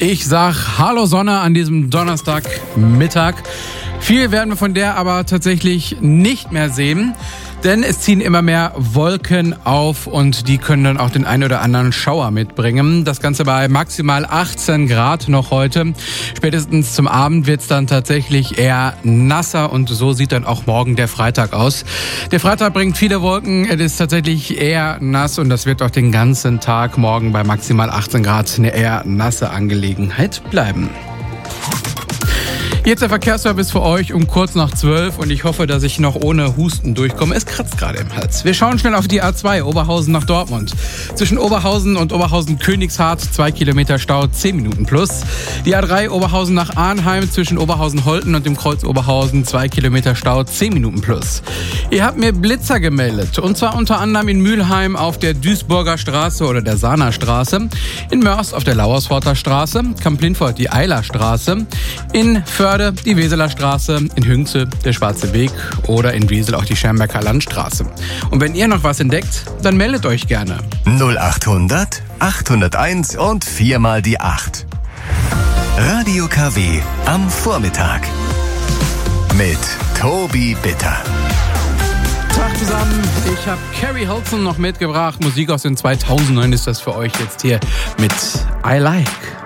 Ich sag Hallo Sonne an diesem Donnerstagmittag. Viel werden wir von der aber tatsächlich nicht mehr sehen, denn es ziehen immer mehr Wolken auf und die können dann auch den ein oder anderen Schauer mitbringen. Das Ganze bei maximal 18 Grad noch heute. Spätestens zum Abend wird es dann tatsächlich eher nasser und so sieht dann auch morgen der Freitag aus. Der Freitag bringt viele Wolken, es ist tatsächlich eher nass und das wird auch den ganzen Tag morgen bei maximal 18 Grad eine eher nasse Angelegenheit bleiben. Jetzt der Verkehrsservice für euch um kurz nach 12 und ich hoffe, dass ich noch ohne Husten durchkomme. Es kratzt gerade im Hals. Wir schauen schnell auf die A2 Oberhausen nach Dortmund. Zwischen Oberhausen und Oberhausen-Königshardt 2 Kilometer Stau, 10 Minuten plus. Die A3 Oberhausen nach Arnheim zwischen Oberhausen-Holten und dem Kreuz Oberhausen 2 Kilometer Stau, 10 Minuten plus. Ihr habt mir Blitzer gemeldet und zwar unter anderem in Mülheim auf der Duisburger Straße oder der Sahner Straße, in Mörs auf der Lauersforter Straße, Kamp-Lintfort die Eiler Straße, in Förde die Weseler Straße, in Hünxe der Schwarze Weg oder in Wesel auch die Schermbecker Landstraße. Und wenn ihr noch was entdeckt, dann meldet euch gerne. 0800 801 und 4 mal die 8. Radio KW am Vormittag mit Tobi Bitter. Tag zusammen, ich habe Carrie Hilton noch mitgebracht. Musik aus den 2000ern ist das für euch jetzt hier mit I Like.